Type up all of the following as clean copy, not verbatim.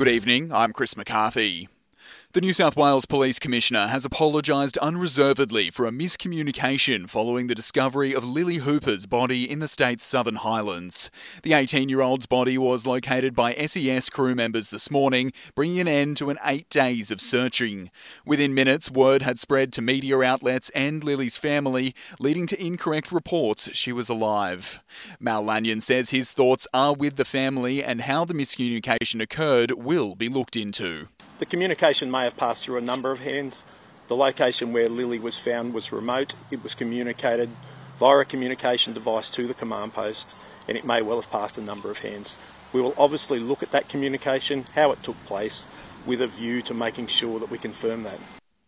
Good evening, I'm Chris McCarthy. The New South Wales Police Commissioner has apologised unreservedly for a miscommunication following the discovery of Lily Hooper's body in the state's Southern Highlands. The 18-year-old's body was located by SES crew members this morning, bringing an end to 8 days of searching. Within minutes, word had spread to media outlets and Lily's family, leading to incorrect reports she was alive. Mal Lanyon says his thoughts are with the family and how the miscommunication occurred will be looked into. The communication may have passed through a number of hands. The location where Lily was found was remote. It was communicated via a communication device to the command post, and it may well have passed a number of hands. We will obviously look at that communication, how it took place, with a view to making sure that we confirm that.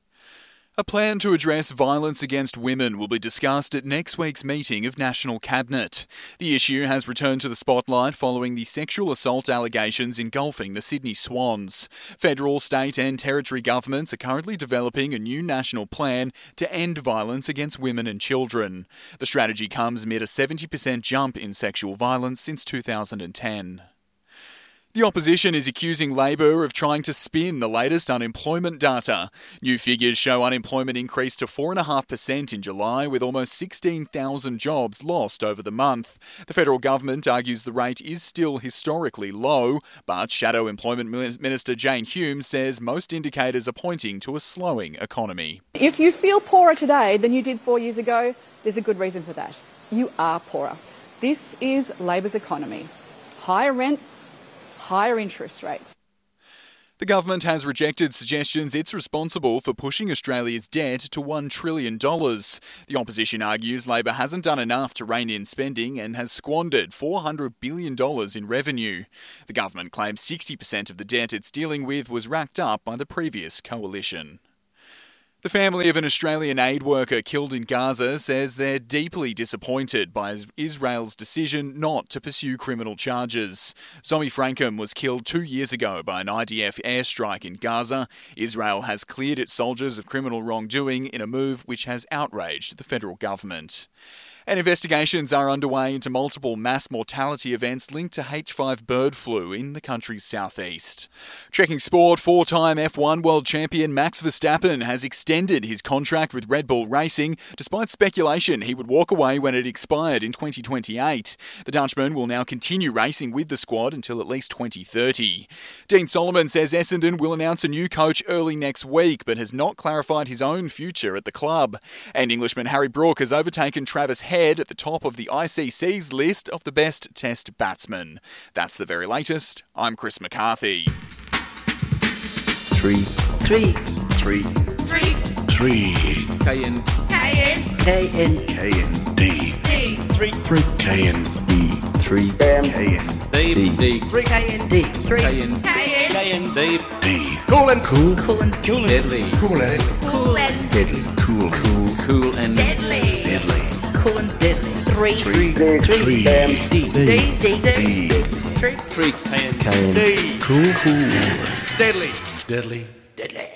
A plan to address violence against women will be discussed at next week's meeting of National Cabinet. The issue has returned to the spotlight following the sexual assault allegations engulfing the Sydney Swans. Federal, state and territory governments are currently developing a new national plan to end violence against women and children. The strategy comes amid a 70% jump in sexual violence since 2010. The opposition is accusing Labor of trying to spin the latest unemployment data. New figures show unemployment increased to 4.5% in July, with almost 16,000 jobs lost over the month. The federal government argues the rate is still historically low, but Shadow Employment Minister Jane Hume says most indicators are pointing to a slowing economy. If you feel poorer today than you did 4 years ago, there's a good reason for that. You are poorer. This is Labor's economy. Higher rents, higher interest rates. The government has rejected suggestions it's responsible for pushing Australia's debt to $1 trillion. The opposition argues Labor hasn't done enough to rein in spending and has squandered $400 billion in revenue. The government claims 60% of the debt it's dealing with was racked up by the previous coalition. The family of an Australian aid worker killed in Gaza says they're deeply disappointed by Israel's decision not to pursue criminal charges. Zomi Frankham was killed 2 years ago by an IDF airstrike in Gaza. Israel has cleared its soldiers of criminal wrongdoing in a move which has outraged the federal government. And investigations are underway into multiple mass mortality events linked to H5 bird flu in the country's southeast. Checking sport, four-time F1 world champion Max Verstappen has extended his contract with Red Bull Racing, despite speculation he would walk away when it expired in 2028. The Dutchman will now continue racing with the squad until at least 2030. Dean Solomon says Essendon will announce a new coach early next week, but has not clarified his own future at the club. And Englishman Harry Brook has overtaken Travis Head at the top of the ICC's list of the best Test batsmen. That's the very latest. I'm Chris McCarthy. Three. KN. D. Three. KND. 3 KND. D. 3 KND. D. Cool and Deadly. Cool and Deadly. cool and Deadly. Cool and deadly. 3 D. D. 3 KN. KND. Cool. Deadly. Deadly.